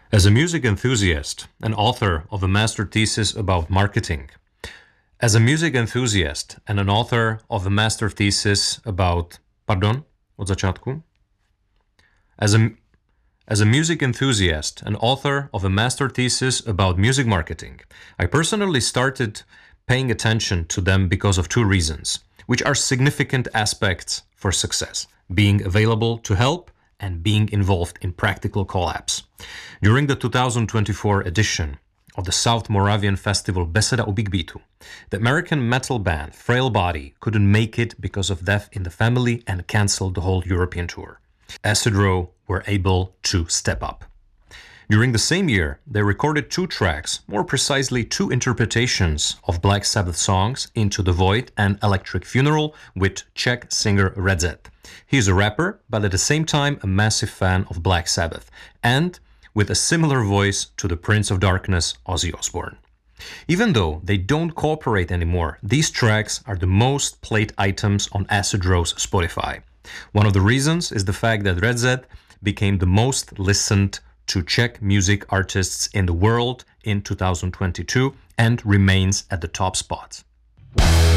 As a music enthusiast and author of a master thesis about marketing, as a music enthusiast and an author of a master thesis about... Pardon? Od začátku. As a music enthusiast and author of a master thesis about music marketing, I personally started paying attention to them because of two reasons, which are significant aspects for success: being available to help and being involved in practical collabs. During the 2024 edition of the South Moravian Festival Beseda o Big Beatu, the American metal band Frail Body couldn't make it because of death in the family and canceled the whole European tour. Acid Row were able to step up. During the same year, they recorded two tracks, more precisely two interpretations of Black Sabbath songs, Into the Void and Electric Funeral, with Czech singer Redzet. He is a rapper, but at the same time a massive fan of Black Sabbath, and with a similar voice to the Prince of Darkness, Ozzy Osbourne. Even though they don't cooperate anymore, these tracks are the most played items on Acid Row's Spotify. One of the reasons is the fact that Redzet became the most listened to Czech music artists in the world in 2022 and remains at the top spot.